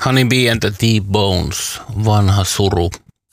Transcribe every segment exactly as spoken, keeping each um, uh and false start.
Honey Bee and the T-Bones, vanha suru.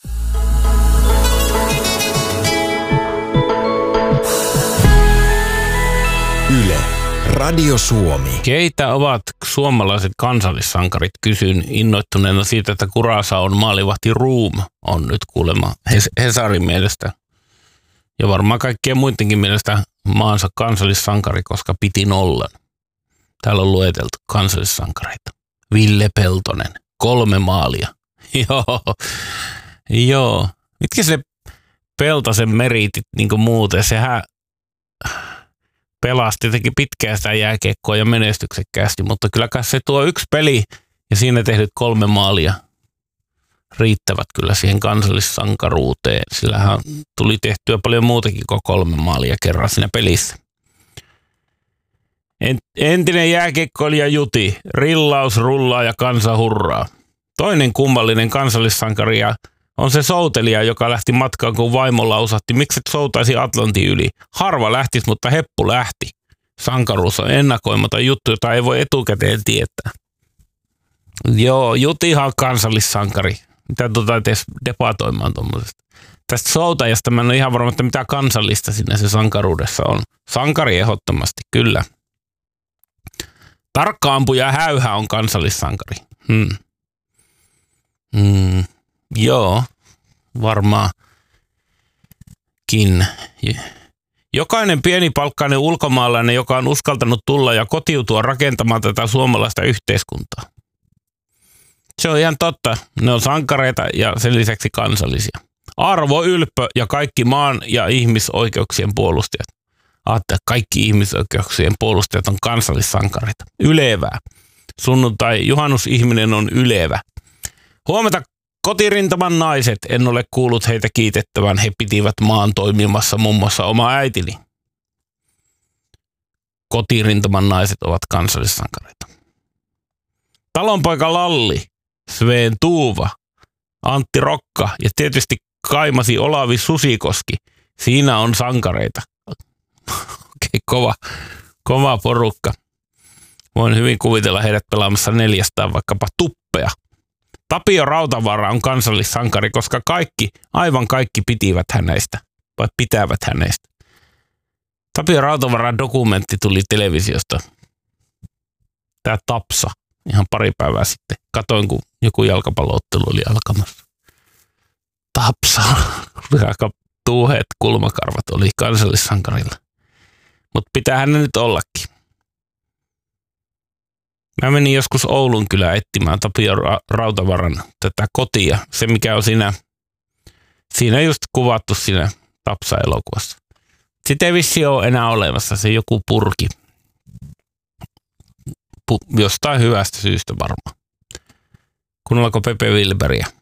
Yle, Radio Suomi. Keitä ovat suomalaiset kansallissankarit? Kysyn innoittuneena siitä, että Curaçaon maalivahti Room on nyt kuulemma Hesarin mielestä ja varmaan kaikkien muidenkin mielestä maansa kansallissankari, koska piti nollan. Täällä on lueteltu kansallissankareita. Ville Peltonen, kolme maalia. Joo, joo. Mitkä se Peltosen meritit niin kuin muuten? Sehän pelasti jotenkin pitkään sitä jääkiekkoa ja menestyksekkäästi, mutta kyllä se tuo yksi peli ja siinä tehdyt kolme maalia riittävät kyllä siihen kansallissankaruuteen. Sillähän tuli tehtyä paljon muutakin kuin kolme maalia kerran siinä pelissä. Entinen jääkiekkoilija Juti, rillaus, rullaa ja kansa hurraa. Toinen kummallinen kansallissankari on se soutelija, joka lähti matkaan, kun vaimo lausahti, miksi et soutaisi Atlantin yli. Harva lähtisi, mutta heppu lähti. Sankaruus on ennakoimaton juttu, jota ei voi etukäteen tietää. Joo, Jutihan on kansallissankari. Mitä tuota edes debatoimaan tuommoisesta. Tästä soutajasta mä en ole ihan varma, että mitä kansallista siinä se sankaruudessa on. Sankari ehdottomasti, kyllä. Tarkka-ampuja Häyhä on kansallissankari. Hmm. Hmm. Joo, varmaankin. Jokainen pienipalkkainen ulkomaalainen, joka on uskaltanut tulla ja kotiutua rakentamaan tätä suomalaista yhteiskuntaa. Se on ihan totta. Ne on sankareita ja sen lisäksi kansallisia. Arvo, ylppö ja kaikki maan ja ihmisoikeuksien puolustajat. Aatte, kaikki ihmisoikeuksien puolustajat on kansallissankareita. Ylevää. Sunnuntai juhannusihminen on ylevä. Huomenta kotirintaman naiset, en ole kuullut heitä kiitettävän, he pitivät maan toimimassa muun muassa oma äitini. Kotirintaman naiset ovat kansallissankareita. Talonpoika Lalli, Sven Tuuva, Antti Rokka ja tietysti kaimasi Olavi Susikoski. Siinä on sankareita. Okei, kova, kova porukka. Voin hyvin kuvitella heidät pelaamassa neljästään vaikkapa tuppea. Tapio Rautavaara on kansallissankari, koska kaikki, aivan kaikki pitivät hänestä, vai pitävät hänestä. Tapio Rautavaaran dokumentti tuli televisiosta. Tää Tapsa, ihan pari päivää sitten. Katoin, kun joku jalkapalloottelu oli alkamassa. Tapsa, aika tuuheet kulmakarvat oli kansallissankarilla. Mutta pitäähän ne nyt ollakin. Mä menin joskus Oulun kylään etsimään Tapio Rautavaran tätä kotia. Se, mikä on siinä, siinä just kuvattu siinä Tapsa-elokuvassa. Sitä ei vissi ole enää olemassa, se joku purki. Pu, jostain hyvästä syystä varmaan. Kuunnellako Pepe Wilberiä?